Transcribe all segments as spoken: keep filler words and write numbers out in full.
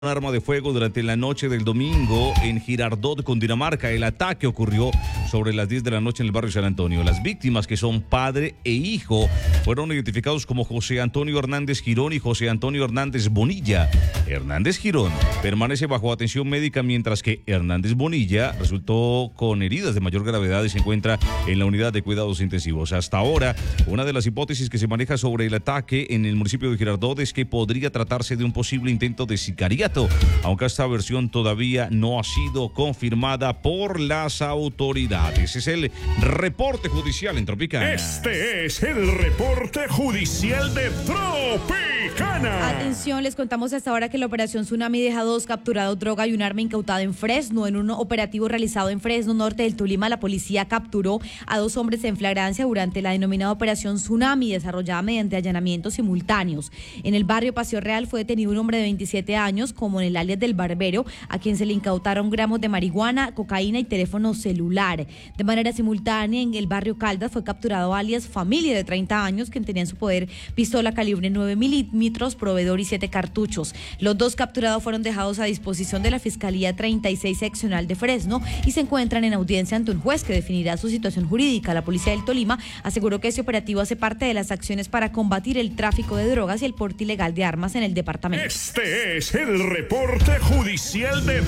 Un arma de fuego durante la noche del domingo en Girardot, Cundinamarca. El ataque ocurrió sobre las diez de la noche en el barrio San Antonio. Las víctimas, que son padre e hijo, fueron identificados como José Antonio Hernández Girón y José Antonio Hernández Bonilla. Hernández Girón permanece bajo atención médica, mientras que Hernández Bonilla resultó con heridas de mayor gravedad y se encuentra en la unidad de cuidados intensivos. Hasta ahora, una de las hipótesis que se maneja sobre el ataque en el municipio de Girardot es que podría tratarse de un posible intento de sicariato, aunque esta versión todavía no ha sido confirmada por las autoridades. Es el reporte judicial en Tropicana. Este es el reporte judicial de Tropicana. Atención, les contamos hasta ahora que la operación Tsunami deja dos capturados, droga y un arma incautada en Fresno. En un operativo realizado en Fresno, norte del Tolima, la policía capturó a dos hombres en flagrancia durante la denominada operación Tsunami, desarrollada mediante allanamientos simultáneos. En el barrio Paseo Real fue detenido un hombre de veintisiete años, como en el alias del Barbero, a quien se le incautaron gramos de marihuana, cocaína y teléfono celular. De manera simultánea, en el barrio Caldas fue capturado alias Familia, de treinta años, quien tenía en su poder pistola calibre nueve milímetros, proveedor y siete cartuchos. Los dos capturados fueron dejados a disposición de la Fiscalía treinta y seis seccional de Fresno y se encuentran en audiencia ante un juez que definirá su situación jurídica. La policía del Tolima aseguró que ese operativo hace parte de las acciones para combatir el tráfico de drogas y el porte ilegal de armas en el departamento. Este es el reporte judicial de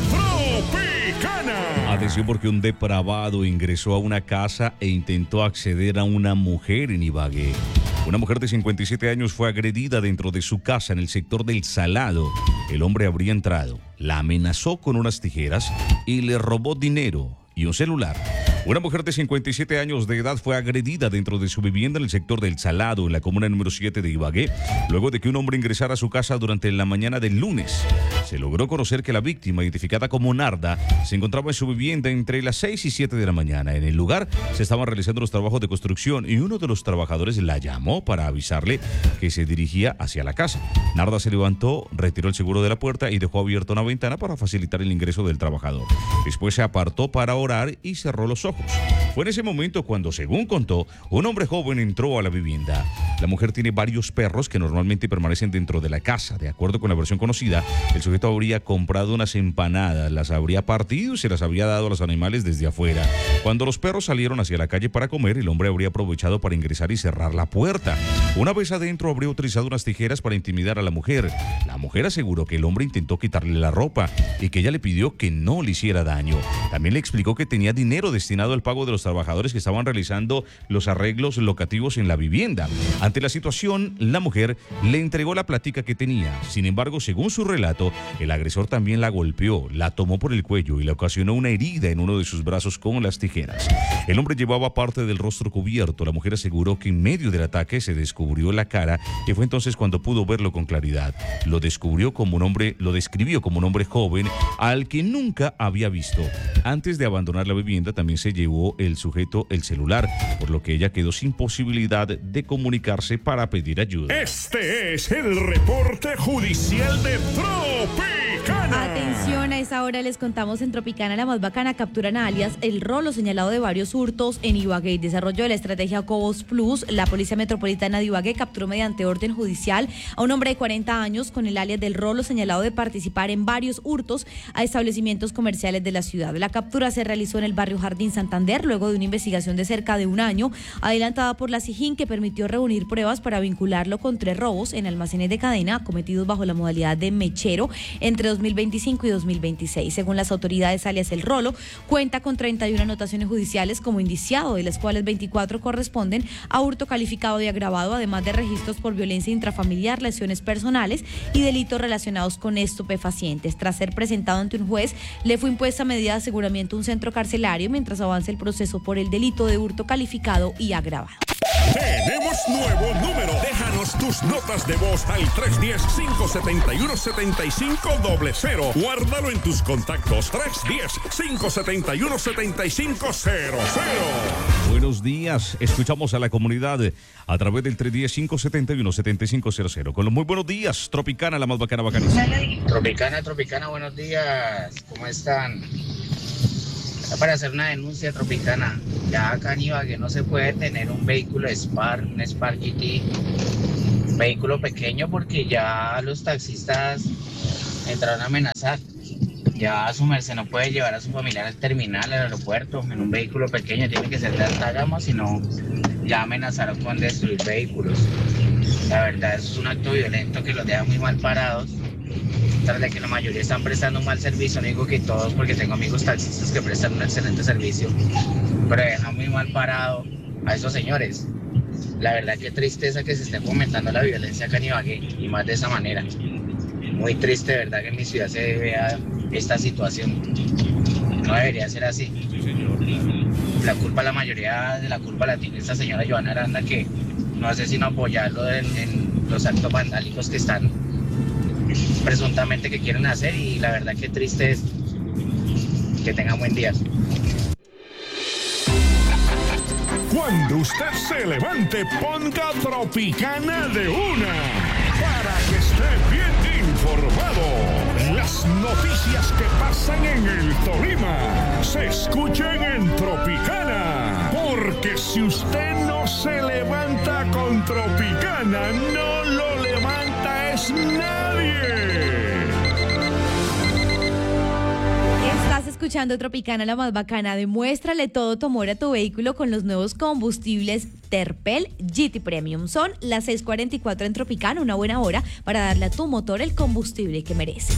Tropicana. Atención, porque un depravado ingresó a una casa e intentó acceder a una mujer en Ibagué. Una mujer de cincuenta y siete años fue agredida dentro de su casa en el sector del Salado. El hombre habría entrado, la amenazó con unas tijeras y le robó dinero y un celular. Una mujer de cincuenta y siete años de edad fue agredida dentro de su vivienda en el sector del Salado, en la comuna número siete de Ibagué, luego de que un hombre ingresara a su casa durante la mañana del lunes. Se logró conocer que la víctima, identificada como Narda, se encontraba en su vivienda entre las seis y siete de la mañana. En el lugar se estaban realizando los trabajos de construcción y uno de los trabajadores la llamó para avisarle que se dirigía hacia la casa. Narda se levantó, retiró el seguro de la puerta y dejó abierta una ventana para facilitar el ingreso del trabajador. Después se apartó para orar y cerró los ojos. Fue en ese momento cuando, según contó, un hombre joven entró a la vivienda. La mujer tiene varios perros que normalmente permanecen dentro de la casa. De acuerdo con la versión conocida, el sujeto habría comprado unas empanadas, las habría partido y se las había dado a los animales desde afuera. Cuando los perros salieron hacia la calle para comer, el hombre habría aprovechado para ingresar y cerrar la puerta. Una vez adentro, habría utilizado unas tijeras para intimidar a la mujer. La mujer aseguró que el hombre intentó quitarle la ropa y que ella le pidió que no le hiciera daño. También le explicó que tenía dinero destinado al pago de los trabajadores que estaban realizando los arreglos locativos en la vivienda. Ante la situación, la mujer le entregó la plática que tenía. Sin embargo, según su relato, el agresor también la golpeó, la tomó por el cuello y le ocasionó una herida en uno de sus brazos con las tijeras. El hombre llevaba parte del rostro cubierto. La mujer aseguró que en medio del ataque se descubrió la cara, que fue entonces cuando pudo verlo con claridad. Lo descubrió como un hombre, lo describió como un hombre joven al que nunca había visto. Antes de abandonar la vivienda, también se llevó el sujeto el celular, por lo que ella quedó sin posibilidad de comunicarse para pedir ayuda. Este es el reporte judicial de Tropicana. Atención, a esa hora les contamos en Tropicana la más bacana. Capturan a alias El Rolo, señalado de varios hurtos en Ibagué. Desarrollo de la estrategia Cobos Plus, la Policía Metropolitana de Ibagué capturó mediante orden judicial a un hombre de cuarenta años con el alias del Rolo, señalado de participar en varios hurtos a establecimientos comerciales de la ciudad. La captura se realizó en el barrio Jardín Santander, luego de una investigación de cerca de un año, adelantada por la SIJIN, que permitió reunir pruebas para vincularlo con tres robos en almacenes de cadena cometidos bajo la modalidad de mechero entre dos mil veinticinco y dos mil veintiséis. Según las autoridades, alias El Rolo cuenta con treinta y una anotaciones judiciales como indiciado, de las cuales veinticuatro corresponden a hurto calificado y agravado, además de registros por violencia intrafamiliar, lesiones personales y delitos relacionados con estupefacientes. Tras ser presentado ante un juez, le fue impuesta medida de aseguramiento a un centro carcelario mientras avanza el proceso por el delito de hurto calificado y agravado. Tenemos nuevo número. Déjanos tus notas de voz al tres uno cero, cinco siete uno, siete cinco cero cero. Guárdalo en tus contactos. tres uno cero, cinco siete uno, siete cinco cero cero. Buenos días. Escuchamos a la comunidad a través del tres uno cero, cinco siete uno, siete cinco cero cero. Con los muy buenos días. Tropicana, la más bacana, bacanísima. Tropicana, Tropicana, buenos días. ¿Cómo están? Para hacer una denuncia, Tropicana, ya acá en Ibagué no se puede tener un vehículo Spark, un Spark G T, un vehículo pequeño, porque ya los taxistas entraron a amenazar. Ya a su merced no puede llevar a su familiar al terminal, al aeropuerto, en un vehículo pequeño, tiene que ser de alta gama, sino ya amenazaron con destruir vehículos. La verdad, eso es un acto violento que los deja muy mal parados. Tras de que la mayoría están prestando un mal servicio, no digo que todos, porque tengo amigos taxistas que prestan un excelente servicio, pero deja muy mal parado a esos señores. La verdad, qué tristeza que se esté fomentando la violencia acá en Ibagué, y más de esa manera. Muy triste, verdad, que en mi ciudad se vea esta situación. No debería ser así. Sí, señor. La culpa, la mayoría de la culpa la tiene esta señora Joana Aranda, que no hace sino apoyarlo en, en los actos vandálicos que están presuntamente que quieren hacer, y la verdad que triste es. Que tengan buen día. Cuando usted se levante, ponga Tropicana de una, para que esté bien informado. Las noticias que pasan en el Tolima se escuchen en Tropicana, porque si usted no se levanta con Tropicana, no lo levanta es nadie. Estás escuchando Tropicana, la más bacana. Demuéstrale todo tu amor a tu vehículo con los nuevos combustibles Terpel G T Premium. Son las seis cuarenta y cuatro en Tropicana, una buena hora para darle a tu motor el combustible que merece.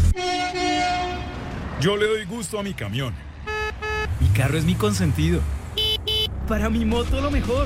Yo le doy gusto a mi camión. Mi carro es mi consentido. Para mi moto lo mejor.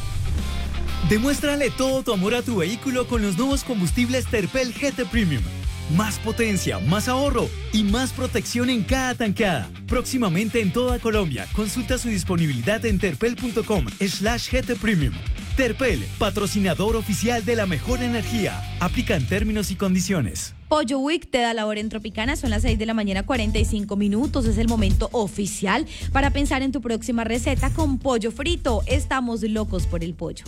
Demuéstrale todo tu amor a tu vehículo con los nuevos combustibles Terpel G T Premium. Más potencia, más ahorro y más protección en cada tanqueada. Próximamente en toda Colombia. Consulta su disponibilidad en terpel.com slash GT Premium. Terpel, patrocinador oficial de la mejor energía. Aplican términos y condiciones. Pollo Week te da la hora en Tropicana, son las seis de la mañana, cuarenta y cinco minutos. Es el momento oficial para pensar en tu próxima receta con pollo frito. Estamos locos por el pollo.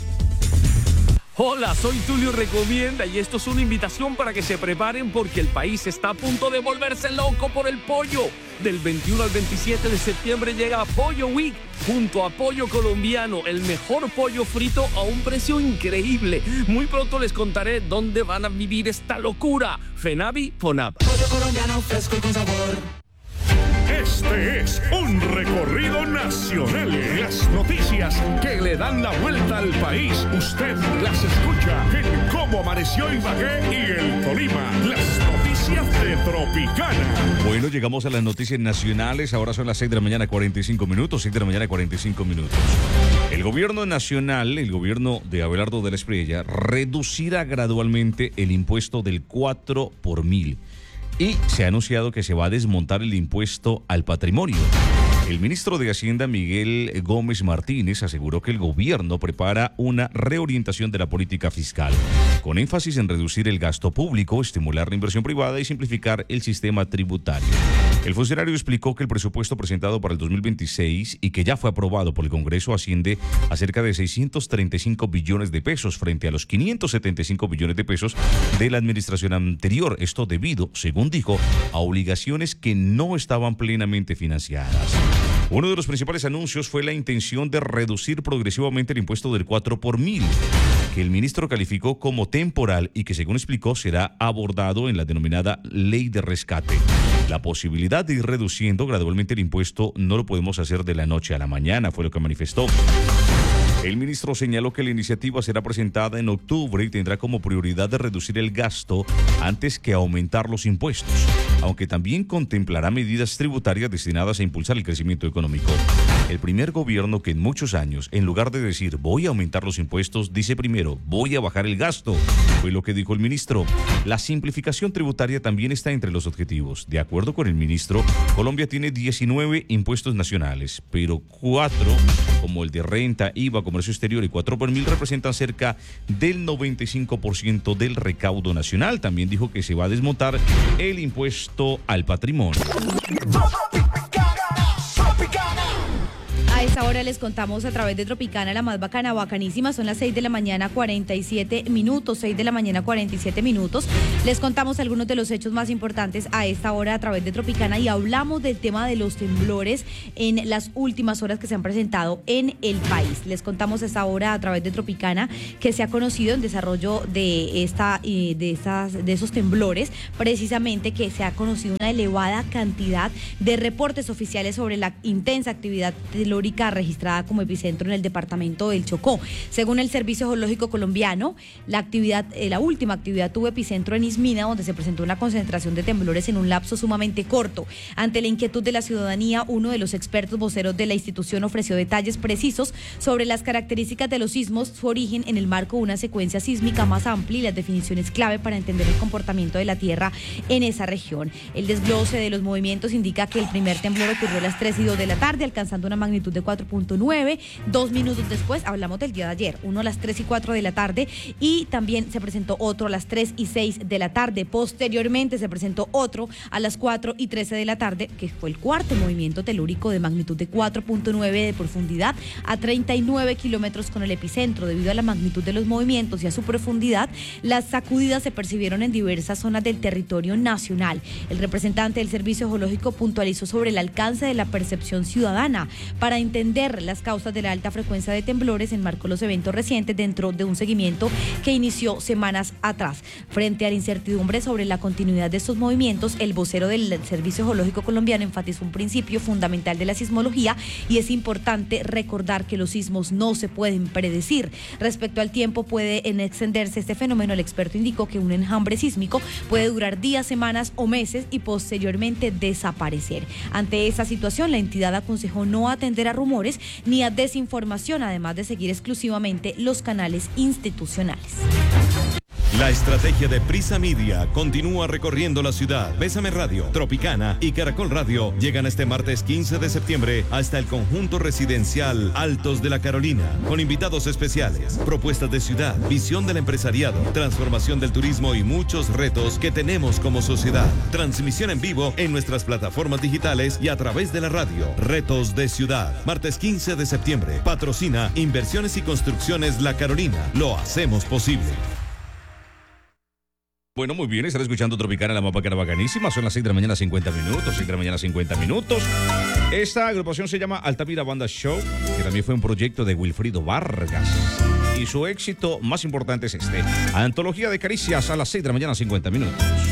Hola, soy Tulio Recomienda y esto es una invitación para que se preparen porque el país está a punto de volverse loco por el pollo. Del veintiuno al veintisiete de septiembre llega Pollo Week junto a Pollo Colombiano, el mejor pollo frito a un precio increíble. Muy pronto les contaré dónde van a vivir esta locura. Fenavi, Fonap. Pollo colombiano fresco y con sabor. Este es un recorrido nacional. Las noticias que le dan la vuelta al país, usted las escucha en Cómo Amaneció Ibagué y el Tolima. Las noticias de Tropicana. Bueno, llegamos a las noticias nacionales. Ahora son las seis de la mañana, cuarenta y cinco minutos. seis de la mañana, cuarenta y cinco minutos. El gobierno nacional, el gobierno de Abelardo de la Espriella, reducirá gradualmente el impuesto del cuatro por mil. Y se ha anunciado que se va a desmontar el impuesto al patrimonio. El ministro de Hacienda, Miguel Gómez Martínez, aseguró que el gobierno prepara una reorientación de la política fiscal, con énfasis en reducir el gasto público, estimular la inversión privada y simplificar el sistema tributario. El funcionario explicó que el presupuesto presentado para el dos mil veintiséis y que ya fue aprobado por el Congreso asciende a cerca de seiscientos treinta y cinco billones de pesos frente a los quinientos setenta y cinco billones de pesos de la administración anterior. Esto debido, según dijo, a obligaciones que no estaban plenamente financiadas. Uno de los principales anuncios fue la intención de reducir progresivamente el impuesto del cuatro por mil, que el ministro calificó como temporal y que, según explicó, será abordado en la denominada ley de rescate. La posibilidad de ir reduciendo gradualmente el impuesto no lo podemos hacer de la noche a la mañana, fue lo que manifestó. El ministro señaló que la iniciativa será presentada en octubre y tendrá como prioridad de reducir el gasto antes que aumentar los impuestos, aunque también contemplará medidas tributarias destinadas a impulsar el crecimiento económico. El primer gobierno que en muchos años, en lugar de decir voy a aumentar los impuestos, dice primero voy a bajar el gasto, fue lo que dijo el ministro. La simplificación tributaria también está entre los objetivos. De acuerdo con el ministro, Colombia tiene diecinueve impuestos nacionales, pero cuatro, como el de renta, I V A, comercio exterior y cuatro por mil, representan cerca del noventa y cinco por ciento del recaudo nacional. También dijo que se va a desmontar el impuesto al patrimonio. A esta hora les contamos a través de Tropicana, la más bacana, bacanísima. Son las seis de la mañana, cuarenta y siete minutos. seis de la mañana, cuarenta y siete minutos. Les contamos algunos de los hechos más importantes a esta hora a través de Tropicana y hablamos del tema de los temblores en las últimas horas que se han presentado en el país. Les contamos a esta hora a través de Tropicana que se ha conocido en desarrollo de, esta, de, estas, de esos temblores, precisamente que se ha conocido una elevada cantidad de reportes oficiales sobre la intensa actividad telúrica registrada como epicentro en el departamento del Chocó. Según el Servicio Geológico Colombiano, la actividad, eh, la última actividad tuvo epicentro en Ismina, donde se presentó una concentración de temblores en un lapso sumamente corto. Ante la inquietud de la ciudadanía, uno de los expertos voceros de la institución ofreció detalles precisos sobre las características de los sismos, su origen en el marco de una secuencia sísmica más amplia y las definiciones clave para entender el comportamiento de la Tierra en esa región. El desglose de los movimientos indica que el primer temblor ocurrió a las tres y dos de la tarde, alcanzando una magnitud de cuatro punto nueve. Dos minutos después, hablamos del día de ayer, uno a las tres y cuatro de la tarde, y también se presentó otro a las tres y seis de la tarde. Posteriormente se presentó otro a las cuatro y trece de la tarde, que fue el cuarto movimiento telúrico de magnitud de cuatro punto nueve de profundidad a treinta y nueve kilómetros con el epicentro. Debido a la magnitud de los movimientos y a su profundidad, las sacudidas se percibieron en diversas zonas del territorio nacional. El representante del Servicio Geológico puntualizó sobre el alcance de la percepción ciudadana. Para entender las causas de la alta frecuencia de temblores, enmarcó los eventos recientes dentro de un seguimiento que inició semanas atrás. Frente a la incertidumbre sobre la continuidad de estos movimientos, el vocero del Servicio Geológico Colombiano enfatizó un principio fundamental de la sismología, y es importante recordar que los sismos no se pueden predecir. Respecto al tiempo puede extenderse este fenómeno, el experto indicó que un enjambre sísmico puede durar días, semanas o meses y posteriormente desaparecer. Ante esta situación, la entidad aconsejó no atender a rumores ni a desinformación, además de seguir exclusivamente los canales institucionales. La estrategia de Prisa Media continúa recorriendo la ciudad. Bésame Radio, Tropicana y Caracol Radio llegan este martes quince de septiembre hasta el conjunto residencial Altos de la Carolina, con invitados especiales, propuestas de ciudad, visión del empresariado, transformación del turismo y muchos retos que tenemos como sociedad. Transmisión en vivo en nuestras plataformas digitales y a través de la radio. Retos de ciudad. Martes quince de septiembre. Patrocina Inversiones y Construcciones La Carolina. Lo hacemos posible. Bueno, muy bien, estar escuchando Tropicana, la más bacana, bacanísima. Son las seis de la mañana, cincuenta minutos. seis de la mañana, cincuenta minutos. Esta agrupación se llama Altamira Banda Show, que también fue un proyecto de Wilfrido Vargas. Y su éxito más importante es este: Antología de Caricias, a las seis de la mañana, cincuenta minutos.